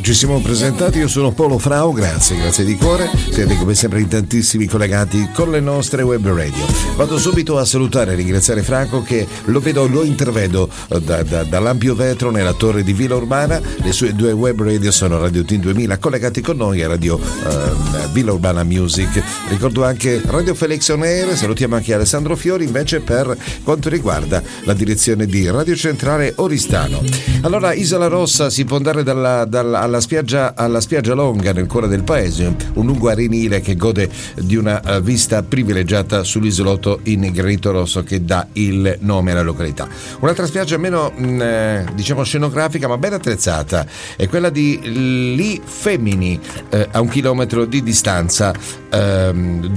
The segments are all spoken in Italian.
Ci siamo presentati, io sono Polo Frau, grazie di cuore, siete come sempre in tantissimi collegati con le nostre web radio. Vado subito a salutare e ringraziare Franco che lo intervedo dall'ampio vetro nella torre di Villa Urbana. Le sue due web radio sono Radio Team 2000 collegati con noi a Radio Villa Urbana Music. Ricordo anche Radio Felix On Air, salutiamo anche Alessandro Fiori invece per quanto riguarda la direzione di Radio Centrale Oristano. Allora, Isola Rossa si può andare alla spiaggia longa nel cuore del paese, un lungo arenile che gode di una vista privilegiata sull'isolotto in granito rosso che dà il nome alla località. Un'altra spiaggia meno scenografica ma ben attrezzata è quella di Li Femini, a un chilometro di distanza. A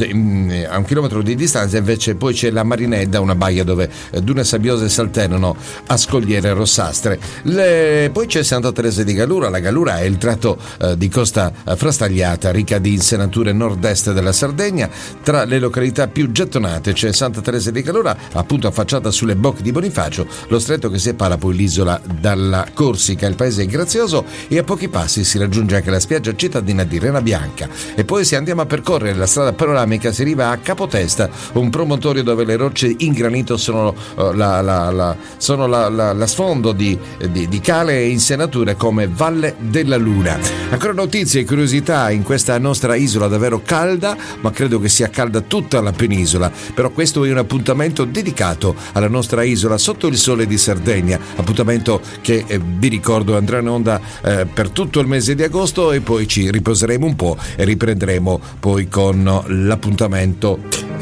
un chilometro di distanza invece poi c'è la Marinedda, una baia dove dune sabbiose si alternano a scogliere rossastre. Poi c'è Santa Teresa di Gallura. La Gallura è il tratto di costa frastagliata ricca di insenature nord-est della Sardegna. Tra le località più gettonate c'è Santa Teresa di Gallura, appunto affacciata sulle bocche di Bonifacio, lo stretto che separa poi l'isola dalla Corsica. Il paese è grazioso e a pochi passi si raggiunge anche la spiaggia cittadina di Rena Bianca. E poi se andiamo a percorrere la strada panoramica si arriva a Capotesta, un promontorio dove le rocce in granito sono la sfondo di cale e insenature come Valle della Luna. Ancora notizie e curiosità in questa nostra isola davvero calda, ma credo che sia calda tutta la penisola. Però questo è un appuntamento dedicato alla nostra isola sotto il sole di Sardegna, appuntamento che vi ricordo andrà in onda per tutto il mese di agosto e poi ci riposeremo un po' e riprenderemo poi con l'appuntamento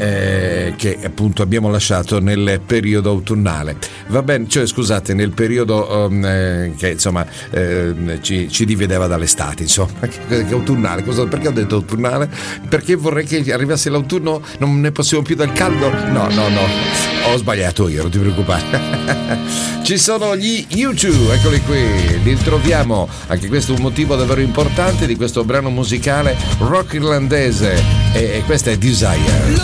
che appunto abbiamo lasciato nel periodo autunnale. Va bene, cioè scusate, nel periodo che insomma ci divideva dall'estate, insomma, che autunnale. Perché ho detto autunnale? Perché vorrei che arrivasse l'autunno, non ne possiamo più dal caldo. No, ho sbagliato io, non ti preoccupare. Ci sono gli U2, eccoli qui, li troviamo. Anche questo è un motivo davvero importante di questo brano musicale rock irlandese, e questa è Desire.